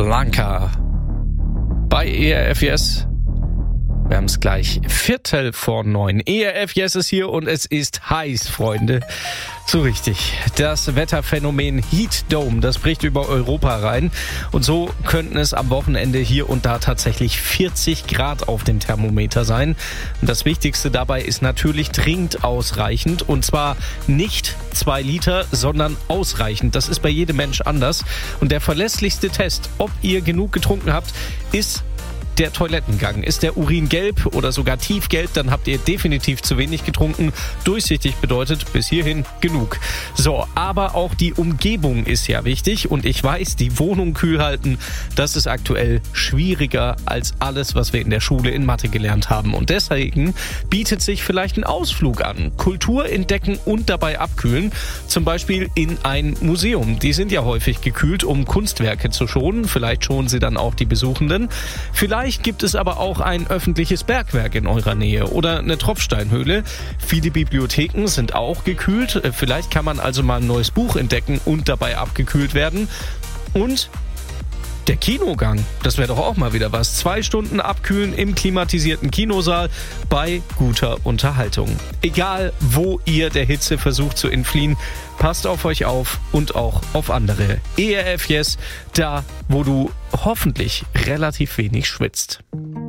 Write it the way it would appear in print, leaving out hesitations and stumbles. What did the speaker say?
Blanca bei ERF Yes. Wir haben es gleich 8:45. ERF Yes ist hier und es ist heiß, Freunde. So richtig. Das Wetterphänomen Heat Dome, das bricht über Europa rein. Und so könnten es am Wochenende hier und da tatsächlich 40 Grad auf dem Thermometer sein. Und das Wichtigste dabei ist natürlich dringend ausreichend. Und zwar nicht 2 Liter, sondern ausreichend. Das ist bei jedem Mensch anders. Und der verlässlichste Test, ob ihr genug getrunken habt, ist der Toilettengang. Ist der Urin gelb oder sogar tiefgelb, dann habt ihr definitiv zu wenig getrunken. Durchsichtig bedeutet bis hierhin genug. So, aber auch die Umgebung ist ja wichtig und ich weiß, die Wohnung kühl halten, das ist aktuell schwieriger als alles, was wir in der Schule in Mathe gelernt haben. Und deswegen bietet sich vielleicht ein Ausflug an. Kultur entdecken und dabei abkühlen. Zum Beispiel in ein Museum. Die sind ja häufig gekühlt, um Kunstwerke zu schonen. Vielleicht schonen sie dann auch die Besuchenden. Vielleicht gibt es aber auch ein öffentliches Bergwerk in eurer Nähe oder eine Tropfsteinhöhle. Viele Bibliotheken sind auch gekühlt. Vielleicht kann man also mal ein neues Buch entdecken und dabei abgekühlt werden. Und der Kinogang, das wäre doch auch mal wieder was. 2 Stunden abkühlen im klimatisierten Kinosaal bei guter Unterhaltung. Egal, wo ihr der Hitze versucht zu entfliehen, passt auf euch auf und auch auf andere. ERF Yes, da, wo du hoffentlich relativ wenig schwitzt.